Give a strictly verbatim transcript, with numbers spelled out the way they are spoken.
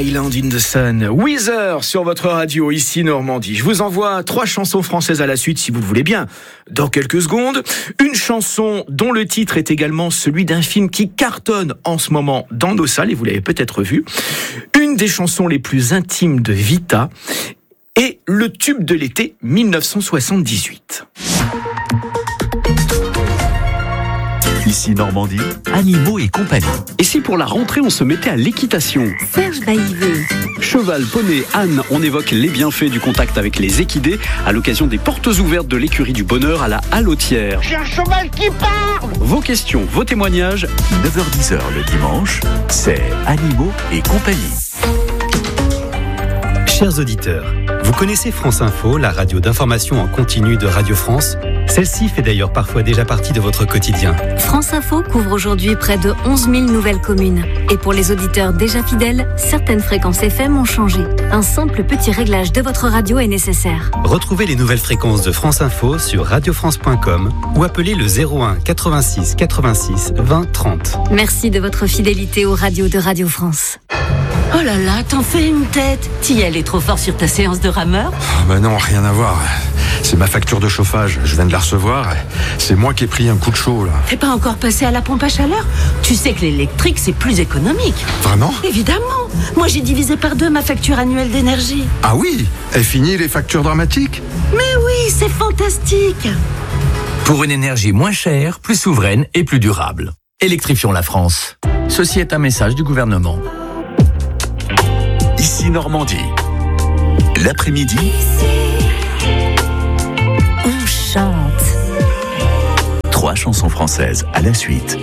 Island in the Sun, Weezer sur votre radio, ici Normandie. Je vous envoie trois chansons françaises à la suite, si vous le voulez bien, dans quelques secondes. Une chanson dont le titre est également celui d'un film qui cartonne en ce moment dans nos salles, et vous l'avez peut-être vu. Une des chansons les plus intimes de Vita, et le tube de l'été dix-neuf cent soixante-dix-huit. Ici Normandie, animaux et compagnie. Et si pour la rentrée on se mettait à l'équitation? Serge Baïveux. Cheval, poney, âne, on évoque les bienfaits du contact avec les équidés à l'occasion des portes ouvertes de l'écurie du bonheur à la Hallotière. J'ai un cheval qui parle! Vos questions, vos témoignages. neuf heures dix le dimanche, c'est animaux et compagnie. Chers auditeurs, vous connaissez France Info, la radio d'information en continu de Radio France? Celle-ci fait d'ailleurs parfois déjà partie de votre quotidien. France Info couvre aujourd'hui près de onze mille nouvelles communes. Et pour les auditeurs déjà fidèles, certaines fréquences F M ont changé. Un simple petit réglage de votre radio est nécessaire. Retrouvez les nouvelles fréquences de France Info sur radio france point com ou appelez le zéro un quatre-vingt-six quatre-vingt-six vingt trente. Merci de votre fidélité aux radios de Radio France. Oh là là, t'en fais une tête. T'y allais trop fort sur ta séance de rameur? Oh bah non, rien à voir. C'est ma facture de chauffage, je viens de la recevoir. C'est moi qui ai pris un coup de chaud là. T'es pas encore passé à la pompe à chaleur? Tu sais que l'électrique c'est plus économique. Vraiment? Évidemment. Moi j'ai divisé par deux ma facture annuelle d'énergie. Ah oui? Est fini les factures dramatiques? Mais oui, c'est fantastique. Pour une énergie moins chère, plus souveraine et plus durable. Électrifions la France. Ceci est un message du gouvernement. Ici Normandie, l'après-midi, On chante. trois chansons françaises à la suite.